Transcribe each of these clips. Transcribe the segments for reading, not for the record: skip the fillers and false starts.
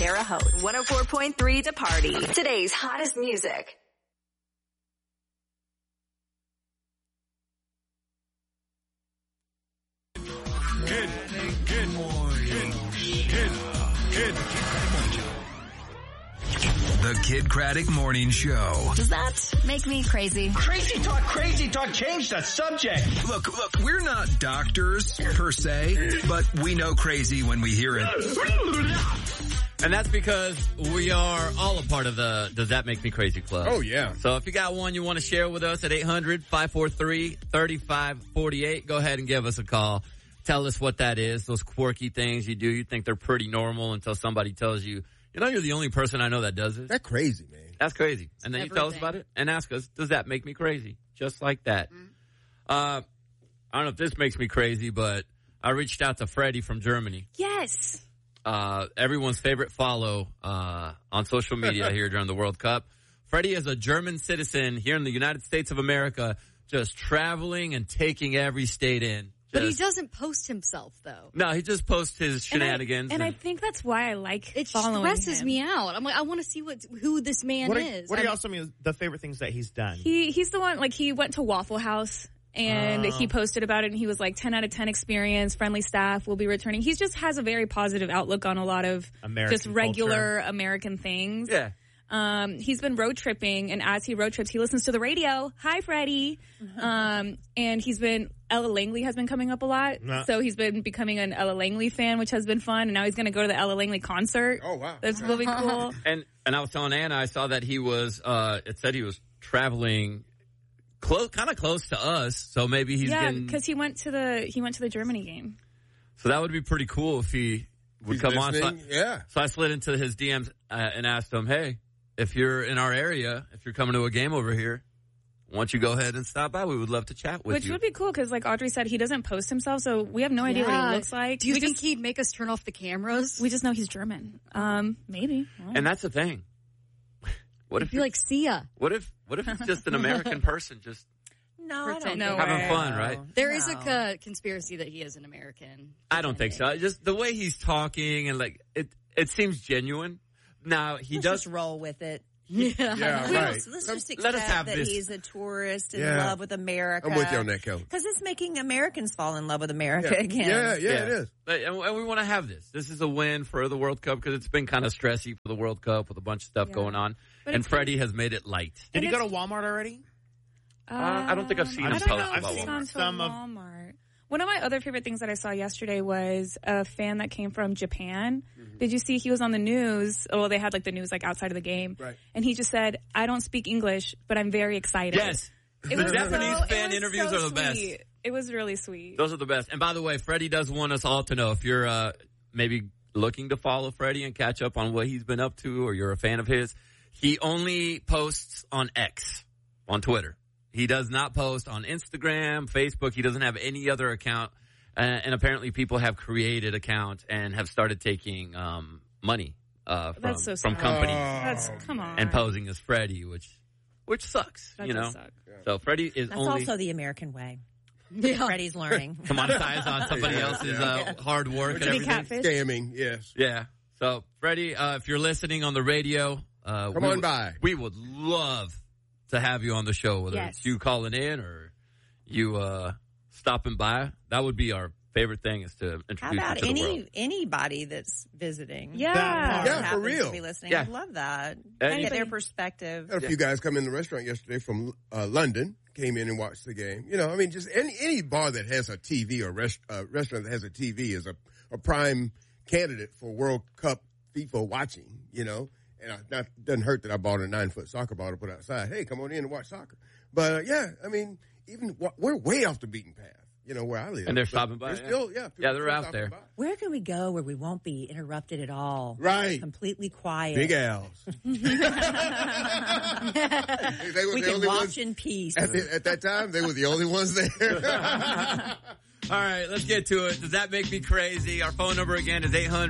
Terre Haute, 104.3 to Party. Today's hottest music. Good morning. The Kid Craddock Morning Show. Does that make me crazy? Crazy talk, change the subject. Look, we're not doctors per se, but we know crazy when we hear it. And that's because we are all a part of the Does That Make Me Crazy Club. Oh, yeah. So if you got one you want to share with us at 800-543-3548, go ahead and give us a call. Tell us what that is, those quirky things you do. You think they're pretty normal until somebody tells you, you're the only person I know that does it. That's crazy, man. That's crazy. And then you tell us about it and ask us, does that make me crazy? Just like that. I don't know if this makes me crazy, but I reached out to Freddie from Germany. Yes. Everyone's favorite follow on social media here during the World Cup. Freddie is a German citizen here in the United States of America, just traveling and taking every state in. But he doesn't post himself, though. No, he just posts his shenanigans. And I think that's why I like following him. It stresses me out. I'm like, I want to see who this man is. What are y'all some of the favorite things that he's done? He's the one, he went to Waffle House. And he posted about it, and he was like, 10 out of 10 experience, friendly staff, will be returning. He just has a very positive outlook on a lot of just regular American things. Yeah. He's been road tripping, and as he road trips, he listens to the radio. Hi, Freddie. And Ella Langley has been coming up a lot. So he's been becoming an Ella Langley fan, which has been fun. And now he's going to go to the Ella Langley concert. Oh, wow. That's really cool. And I was telling Anna, I saw that he was, it said he was traveling kind of close to us, so maybe he's because he went to the Germany game. So that would be pretty cool if he would come listening. on. So I slid into his DMs and asked him, hey, if you're in our area, if you're coming to a game over here, why don't you go ahead and stop by? We would love to chat with you. Which would be cool because, like Audrey said, he doesn't post himself, so we have no idea what he looks like. Do you think he'd make us turn off the cameras? We just know he's German. Maybe. And that's the thing. What if you like Sia? What if it's just an American person just having fun, right? There is a conspiracy that he is an American. I don't think so. Just the way he's talking and it seems genuine. Now he does just roll with it. Yeah, right. Let's just accept that he's a tourist in love with America. I'm with you on that, Kelly. Because it's making Americans fall in love with America again. Yeah, it is. And we want to have this. This is a win for the World Cup because it's been kind of stressy for the World Cup with a bunch of stuff going on. But and Freddie has made it light. Did he go to Walmart already? I don't think I've seen him post about Walmart. One of my other favorite things that I saw yesterday was a fan that came from Japan. Mm-hmm. Did you see he was on the news? Well, they had the news outside of the game. Right. And he just said, I don't speak English, but I'm very excited. Yes. The Japanese fan interviews are the best. It was really sweet. Those are the best. And by the way, Freddie does want us all to know if you're maybe looking to follow Freddie and catch up on what he's been up to or you're a fan of his, he only posts on X, on Twitter. He does not post on Instagram, Facebook. He doesn't have any other account. And apparently people have created accounts and have started taking money from companies. Come on. And posing as Freddie, which sucks, that does suck. So Freddie is That's also the American way. Yeah. Freddie's learning. To monetize on somebody else's hard work and everything. Catfish. Scamming, yes. Yeah. So, Freddie, if you're listening on the radio, come on by. We would love to have you on the show, whether it's you calling in or you stopping by. That would be our favorite thing is to introduce you to the world. Anybody that's visiting? Yeah, for real. To be listening. Yeah. I'd love that. Get their perspective. Had a few guys come in the restaurant yesterday from London, came in and watched the game. Just any bar that has a TV or restaurant that has a TV is a prime candidate for World Cup FIFA watching, And it doesn't hurt that I bought a 9-foot soccer ball to put outside. Hey, come on in and watch soccer. But, even we're way off the beaten path, where I live. And they're stopping by. They're out there. By. Where can we go where we won't be interrupted at all? Right. Completely quiet. Big Al's. We can watch in peace. At that time, they were the only ones there. All right, let's get to it. Does that make me crazy? Our phone number again is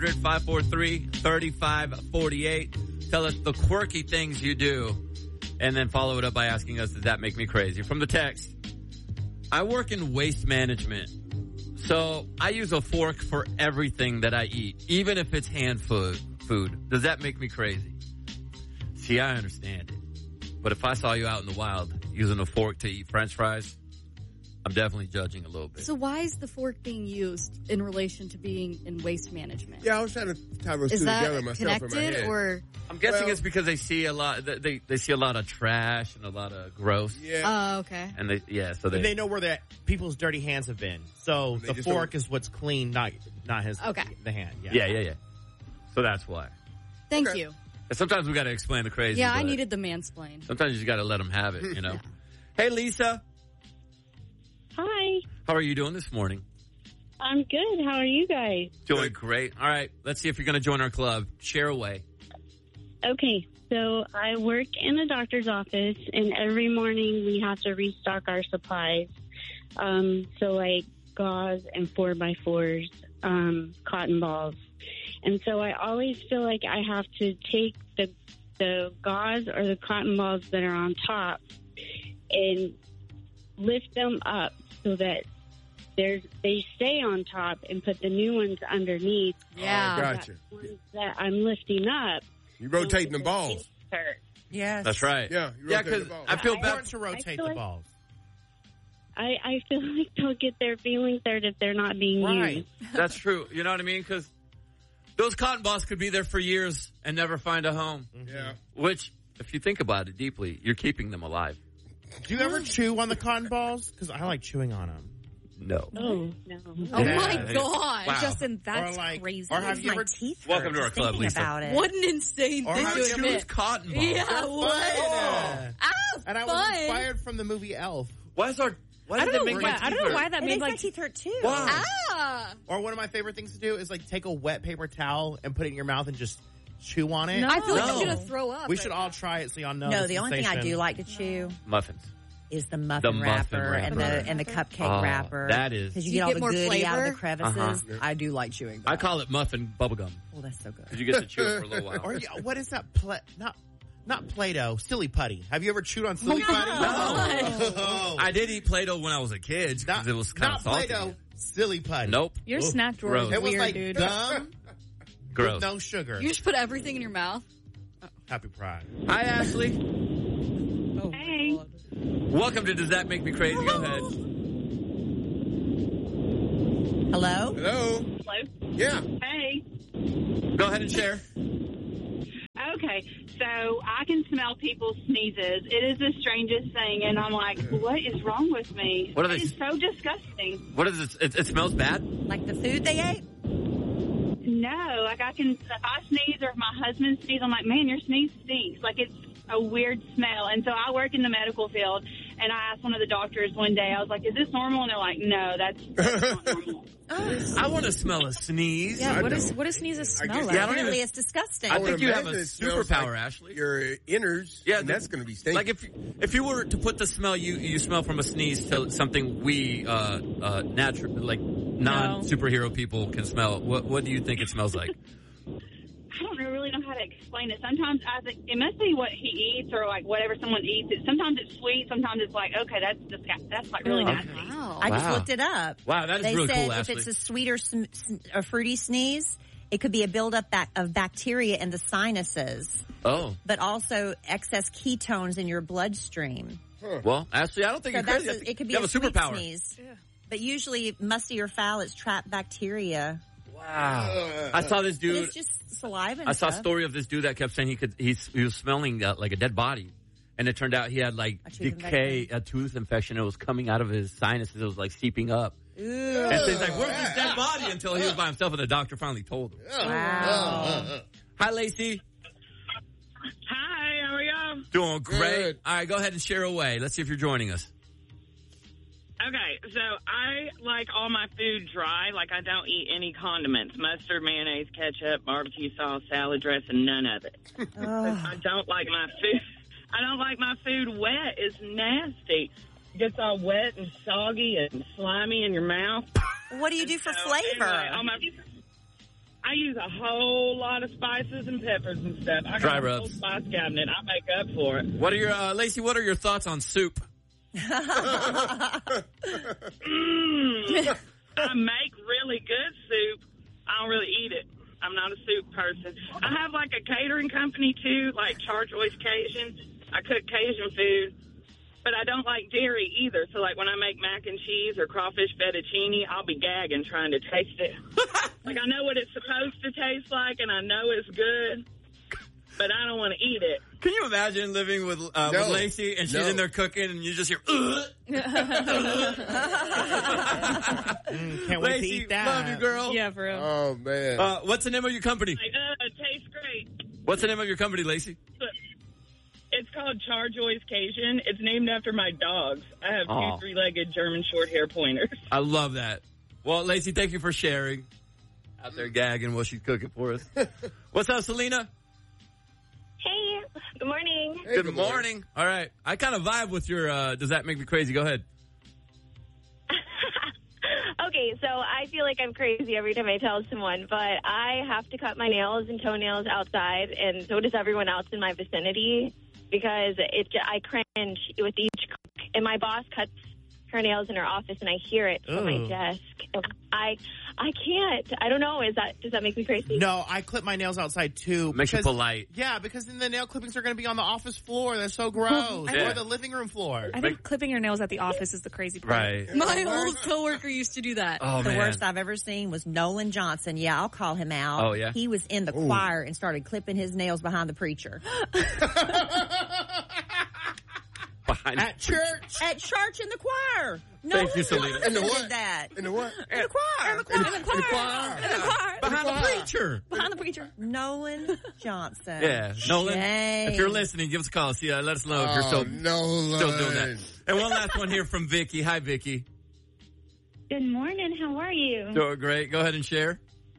800-543-3548. Tell us the quirky things you do, and then follow it up by asking us, does that make me crazy? From the text, I work in waste management, so I use a fork for everything that I eat, even if it's hand food. food. Does that make me crazy? See, I understand it. But if I saw you out in the wild using a fork to eat French fries, I'm definitely judging a little bit. So why is the fork being used in relation to being in waste management? Yeah, I was trying to tie those two together myself in my head. Connected, or I'm guessing it's because they see a lot. They see a lot of trash and a lot of gross. Yeah. Oh, okay. And they know where people's dirty hands have been. So the fork is what's clean, not his. Okay. The hand. Yeah. So that's why. Thank you. And sometimes we got to explain the crazy. Yeah, I needed the mansplain. Sometimes you just got to let them have it. You know. Hey, Lisa. Hi. How are you doing this morning? I'm good. How are you guys? Doing great. All right. Let's see if you're going to join our club. Share away. Okay. So I work in a doctor's office, and every morning we have to restock our supplies. So like gauze and 4x4s, cotton balls. And so I always feel like I have to take the gauze or the cotton balls that are on top and lift them up so that they stay on top and put the new ones underneath. Yeah. Gotcha. Ones that I'm lifting up. You're rotating the balls. Yes. That's right. Yeah, because I feel bad to rotate the balls. I feel like they'll get their feelings hurt if they're not being used. That's true. You know what I mean? Because those cotton balls could be there for years and never find a home. Yeah. Which, if you think about it deeply, you're keeping them alive. Do you ever chew on the cotton balls? Because I like chewing on them. No. Oh, no. Oh, my God. Wow. Justin, that's crazy. Or have you ever... teeth Welcome to our club, Lisa. about it. What an insane Or thing have to you admit. Choose cotton balls. Yeah, what? And I was inspired from the movie Elf. Why did I that don't make know. my Yeah, I teeth don't know hurt? why that It made makes my like teeth hurt too. Wow. Or one of my favorite things to do is like take a wet paper towel and put it in your mouth and just chew on it. No. I feel like No. I'm going to throw up. We should all try it so y'all know. No, the only thing I do like to chew Muffins. is the muffin wrapper and the cupcake wrapper. That is. Because you You get all get the more goodie out of the flavor? crevices. I do like chewing that. I call it muffin bubblegum. Oh, that's so good. Because you get to chew it for a little while. Or what is that? Not Play-Doh, silly putty. Have you ever chewed on silly putty? No. I did eat Play-Doh when I was a kid because it was kind of salty. Not Play-Doh, silly putty. Nope. your snack drawer is Gross. It was weird, like dude. gum Gross. with no sugar. You just put everything in your mouth? Happy Pride. Hi, Ashley. Hey. Welcome to Does That Make Me Crazy? Go ahead. Hello? Hello? Hello? Yeah. Hey. Go ahead and share. Okay, so I can smell people's sneezes. It is the strangest thing, and I'm like, what is wrong with me? What are they- It is so disgusting. What is this? It smells bad? Like the food they ate? No, like if I sneeze or if my husband sneezes, I'm like, man, your sneeze stinks. Like it's a weird smell. And so I work in the medical field, and I asked one of the doctors one day, I was like, is this normal? And they're like, no, that's not normal. I want to smell a sneeze. Yeah, I what know. does sneezes I smell guess- like? Yeah, I don't Apparently even- it's disgusting. I would think you have imagine a it smells superpower, like Ashley. Your innards. Yeah, and that's going to be stinky. Like if you were to put the smell you smell from a sneeze to something we natural like non superhero people can smell, what do you think it smells like? I don't really know how to explain it. Sometimes I think it must be what he eats or like whatever someone eats. Sometimes it's sweet. Sometimes it's like, okay, that's like really nasty. Wow. I just Wow. looked it up. Wow, that is they really said cool, if Ashley. it's a sweeter, a fruity sneeze, it could be a buildup of bacteria in the sinuses, Oh, but also excess ketones in your bloodstream. well, Ashley, I don't think So you're that's crazy. it could be You a have a sweet superpower. sneeze. But usually, musty or foul, it's trapped bacteria. Wow. I saw this But dude. it's just saliva. And I saw a stuff. story of this dude that kept saying he was smelling like a dead body, and it turned out he had like A tooth decay, a tooth infection. It was coming out of his sinuses. It was like seeping up. And so he's like, "Where's this dead body?" Until he was by himself, and the doctor finally told him. Wow. Hi, Lacey. Hi, how are y'all? Doing great. Good. All right, go ahead and share away. Let's see if you're joining us. Okay, so I like all my food dry. Like I don't eat any condiments, mustard, mayonnaise, ketchup, barbecue sauce, salad dressing, none of it. I don't like my food. I don't like my food wet. It's nasty. It gets all wet and soggy and slimy in your mouth. What do you do for So, flavor? anyway, I use a whole lot of spices and peppers and stuff. I Dry got a whole rubs. spice cabinet. I make up for it. What are your Lacey? What are your thoughts on soup? I make really good soup. I don't really eat it. I'm not a soup person. I have like a catering company too, like Charjoy's Cajun. I cook Cajun food, but I don't like dairy either. So like when I make mac and cheese or crawfish fettuccine, I'll be gagging trying to taste it. Like I know what it's supposed to taste like, and I know it's good, but I don't want to eat it. Can you imagine living with Lacey and she's in there cooking and you just hear, Can't wait to eat that. Love you, girl. Yeah, for real. Oh, man. What's the name of your company? Like, it tastes great. What's the name of your company, Lacey? It's called Charjoy's Cajun. It's named after my dogs. I have two three-legged German short-hair pointers. I love that. Well, Lacey, thank you for sharing. Out there gagging while she's cooking for us. What's up, Selena? Hey, good morning. Hey, good morning. All right. I kind of vibe with your, does that make me crazy? Go ahead. Okay, so I feel like I'm crazy every time I tell someone, but I have to cut my nails and toenails outside, and so does everyone else in my vicinity, because I cringe with each cook. And my boss cuts her nails in her office, and I hear it from my desk. And I can't. I don't know. Does that make me crazy? No, I clip my nails outside too. Makes you polite. Yeah, because then the nail clippings are going to be on the office floor. They're so gross. Or the living room floor. I think clipping your nails at the office is the crazy part. Right. My old coworker used to do that. Oh, the worst I've ever seen was Nolan Johnson. Yeah, I'll call him out. Oh, yeah? He was in the choir and started clipping his nails behind the preacher. At church? At church in the choir. Thank you, Selena. In the what? Did that. In the what? In the choir. In the choir. Behind the preacher. Behind the preacher. Nolan Johnson. Yeah. Nolan, Shame. if you're listening, give us a call. See, let us know if you're still doing that. And one last one here from Vicky. Hi, Vicky. Good morning. How are you? Doing great. Go ahead and share.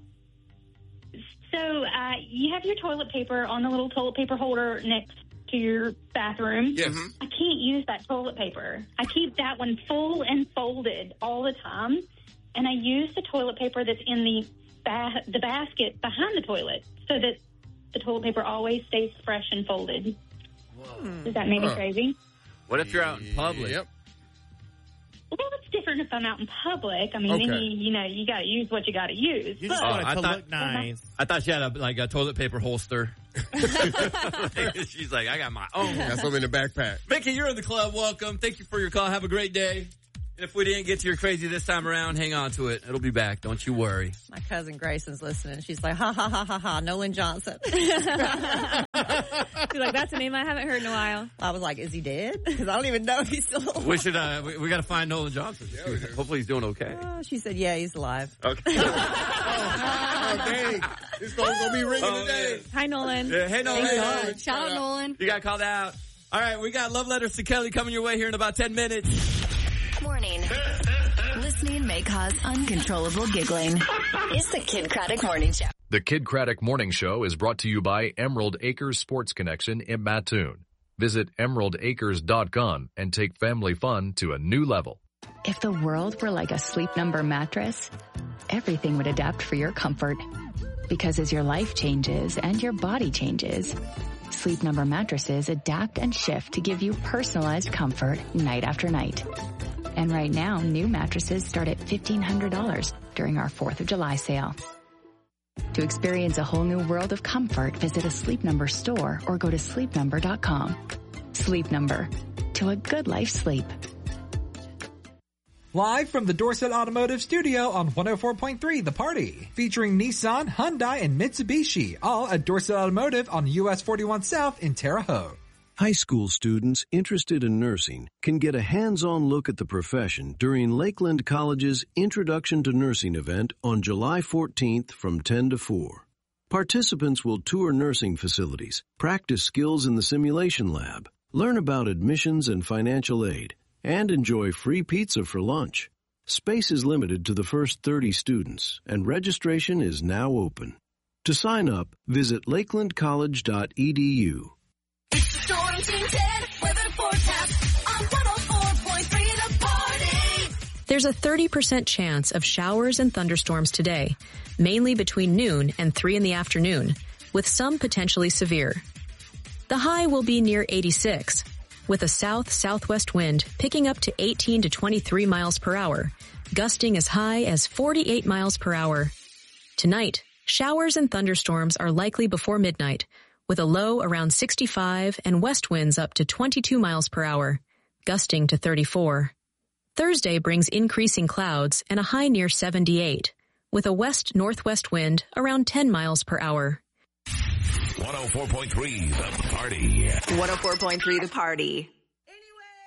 So you have your toilet paper on the little toilet paper holder next to your bathroom. Yes. I can't use that toilet paper. I keep that one full and folded all the time, and I use the toilet paper that's in the basket behind the toilet so that the toilet paper always stays fresh and folded. Whoa. Does that make me crazy? What if you're out in public? Yep. Well, it's different if I'm out in public. I mean, then you got to use what you got to use. You just want it to look nice. I thought she had a toilet paper holster. She's like, I got my own. Got some in the backpack. Vicky, you're in the club. Welcome. Thank you for your call. Have a great day. And if we didn't get to your crazy this time around, hang on to it. It'll be back. Don't you worry. My cousin Grayson's listening. She's like, ha, ha, ha, ha, ha, Nolan Johnson. She's like, that's a name I haven't heard in a while. I was like, is he dead? Because I don't even know if he's still alive. We should, we got to find Nolan Johnson. Yeah, hopefully he's doing okay. She said, yeah, he's alive. Okay. Oh, dang. This phone's going to be ringing today. Man. Hi, Nolan. Yeah, hey, Nolan. Hey, shout out, Nolan. You got called out. All right, we got Love Letters to Kelly coming your way here in about 10 minutes. Morning. Listening may cause uncontrollable giggling. It's the Kid Craddock Morning Show. The Kid Craddock Morning Show is brought to you by Emerald Acres Sports Connection in Mattoon. Visit emeraldacres.com and take family fun to a new level. If the world were like a Sleep Number mattress, everything would adapt for your comfort. Because as your life changes and your body changes, Sleep Number mattresses adapt and shift to give you personalized comfort night after night. And right now, new mattresses start at $1,500 during our 4th of July sale. To experience a whole new world of comfort, visit a Sleep Number store or go to sleepnumber.com. Sleep Number. To a good life sleep. Live from the Dorset Automotive Studio on 104.3 The Party. Featuring Nissan, Hyundai, and Mitsubishi. All at Dorset Automotive on US 41 South in Terre Haute. High school students interested in nursing can get a hands-on look at the profession during Lakeland College's Introduction to Nursing event on July 14th from 10 to 4. Participants will tour nursing facilities, practice skills in the simulation lab, learn about admissions and financial aid, and enjoy free pizza for lunch. Space is limited to the first 30 students, and registration is now open. To sign up, visit lakelandcollege.edu. Storm Team 10 weather forecast on 104.3 The Party. There's a 30% chance of showers and thunderstorms today, mainly between noon and 3 in the afternoon, with some potentially severe. The high will be near 86, with a south-southwest wind picking up to 18 to 23 miles per hour, gusting as high as 48 miles per hour. Tonight, Showers and thunderstorms are likely before midnight, with a low around 65 and west winds up to 22 miles per hour, gusting to 34. Thursday brings increasing clouds and a high near 78, with a west-northwest wind around 10 miles per hour. 104.3 The Party. 104.3 The Party.